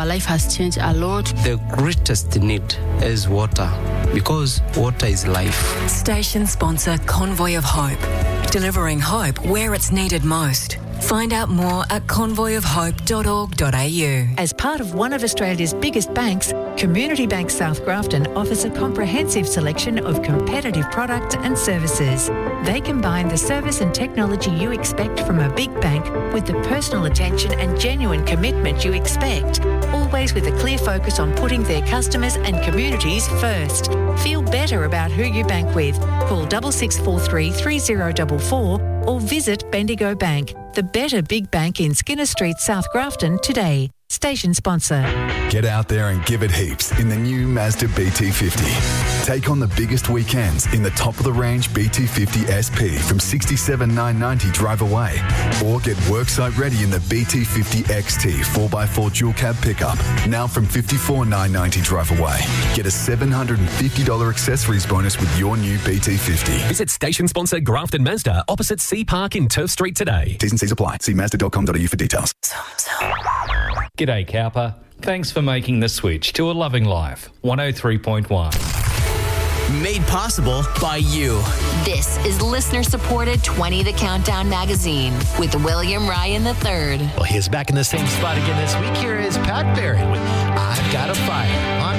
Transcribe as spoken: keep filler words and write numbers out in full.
our life has changed a lot. The greatest need is water, because water is life. Station sponsor Convoy of Hope, delivering hope where it's needed most. Find out more at convoy of hope dot org dot a u. As part of one of Australia's biggest banks, Community Bank South Grafton offers a comprehensive selection of competitive products and services. They combine the service and technology you expect from a big bank with the personal attention and genuine commitment you expect, always with a clear focus on putting their customers and communities first. Feel better about who you bank with. Call six six four three, three zero four four or visit Bendigo Bank, the better big bank in Skinner Street, South Grafton today. Station sponsor. Get out there and give it heaps in the new Mazda B T fifty. Take on the biggest weekends in the top-of-the-range B T fifty S P from sixty-seven thousand nine hundred ninety dollars drive away. Or get worksite ready in the B T fifty X T four by four dual cab pickup, now from fifty-four thousand nine hundred ninety dollars drive away. Get a seven hundred fifty dollars accessories bonus with your new B T fifty. Visit station sponsor Grafton Mazda opposite Sea Park in Turf Street today. T's and C's apply. See mazda dot com dot a u for details. G'day, Cowper. Thanks for making the switch to a loving life. one oh three point one. Made possible by you. This is listener-supported twenty The Countdown magazine with William Ryan the third. Well, he is back in the same spot again this week. Here is Pat Barry with I've Got a Fire on